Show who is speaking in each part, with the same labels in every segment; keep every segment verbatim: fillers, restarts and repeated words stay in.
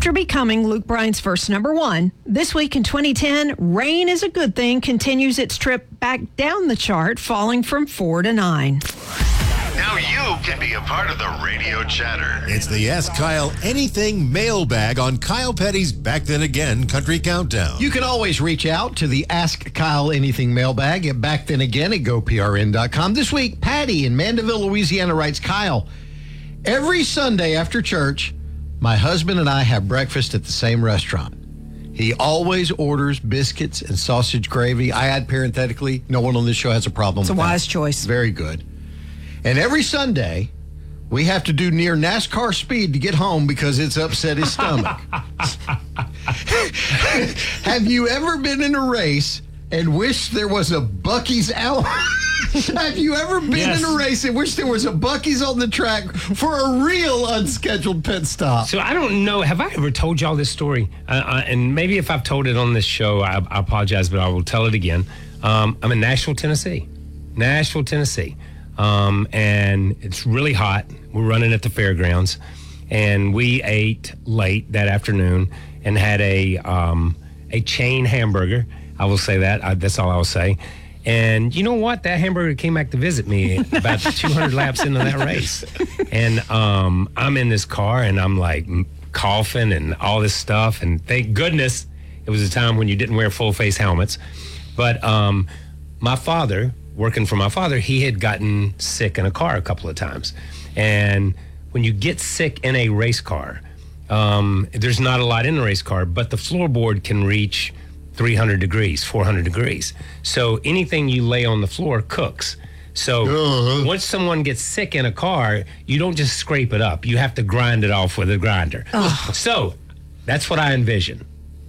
Speaker 1: After becoming Luke Bryan's first number one, this week in twenty ten, Rain is a Good Thing continues its trip back down the chart, falling from four to nine.
Speaker 2: Now you can be a part of the radio chatter.
Speaker 3: It's the Ask Kyle Anything mailbag on Kyle Petty's Back Then Again Country Countdown.
Speaker 4: You can always reach out to the Ask Kyle Anything mailbag at Back Then Again at go P R N dot com. This week, Patty in Mandeville, Louisiana writes, Kyle, every Sunday after church, my husband and I have breakfast at the same restaurant. He always orders biscuits and sausage gravy. I add parenthetically, no one on this show has a problem
Speaker 1: It's a
Speaker 4: with
Speaker 1: wise
Speaker 4: that.
Speaker 1: choice.
Speaker 4: Very good. And every Sunday, we have to do near NASCAR speed to get home because it's upset his stomach. Have you ever been in a race and wished there was a Buc-ee's out? Have you ever been
Speaker 5: Yes.
Speaker 4: in a race and wished there was a Buc-ee's on the track for a real unscheduled pit stop?
Speaker 5: So I don't know. Have I ever told y'all this story? Uh, uh, and maybe if I've told it on this show, I, I apologize, but I will tell it again. Um, I'm in Nashville, Tennessee. Nashville, Tennessee. Um, and it's really hot. We're running at the fairgrounds. And we ate late that afternoon and had a um, a chain hamburger. I will say that. I, that's all I will say. And you know what? That hamburger came back to visit me about two hundred laps into that race. And um, I'm in this car and I'm like coughing and all this stuff. And thank goodness it was a time when you didn't wear full face helmets. But um, my father, working for my father, he had gotten sick in a car a couple of times. And when you get sick in a race car, um, there's not a lot in the race car, but the floorboard can reach three hundred degrees, four hundred degrees. So anything you lay on the floor cooks. So
Speaker 4: Uh-huh.
Speaker 5: once someone gets sick in a car, you don't just scrape it up. You have to grind it off with a grinder. So that's what I envision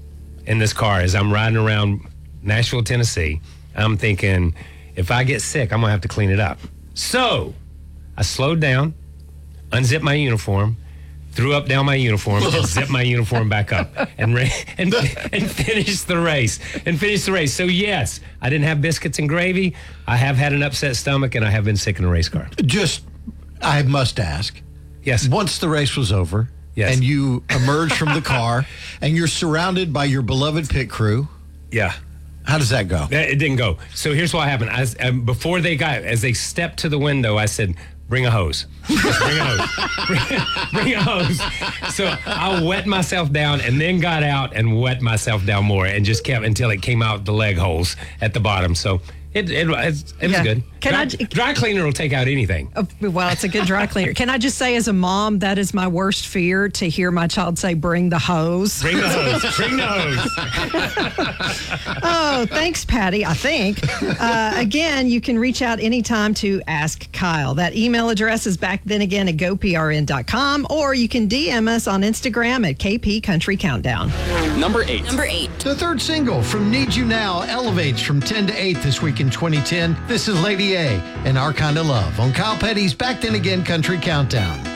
Speaker 5: in this car as I'm riding around Nashville, Tennessee. I'm thinking, if I get sick, I'm going to have to clean it up. So I slowed down, unzipped my uniform, threw up down my uniform, and zipped my uniform back up, and ra- and and finished the race. And finished the race. So yes, I didn't have biscuits and gravy. I have had an upset stomach, and I have been sick in a race car.
Speaker 4: Just, I must ask.
Speaker 5: Yes.
Speaker 4: Once the race was over,
Speaker 5: Yes.
Speaker 4: and you emerged from the car, and you're surrounded by your beloved pit crew,
Speaker 5: Yeah.
Speaker 4: how does that go?
Speaker 5: That- It didn't go. So here's what happened. I, um, before they got, as they stepped to the window, I said, bring a hose. Just bring a hose. bring, bring a hose. So I wet myself down and then got out and wet myself down more and just kept until it came out the leg holes at the bottom. So it it, it, it was
Speaker 1: Yeah.
Speaker 5: good.
Speaker 1: Can
Speaker 5: dry,
Speaker 1: I j-
Speaker 5: dry cleaner will take out anything.
Speaker 1: Oh, well, it's a good dry cleaner. Can I just say, as a mom, that is my worst fear, to hear my child say, bring the hose.
Speaker 5: Bring the hose. Bring the hose.
Speaker 1: Oh, thanks, Patty, I think. Uh, again, you can reach out anytime to Ask Kyle. That email address is back then again at go P R N dot com, or you can D M us on Instagram at K P Country Countdown.
Speaker 6: Number eight.
Speaker 7: Number eight.
Speaker 4: The third single from Need You Now elevates from ten to eight this week in twenty ten. This is Lady A and Our Kind of Love on Kyle Petty's Back Then Again Country Countdown.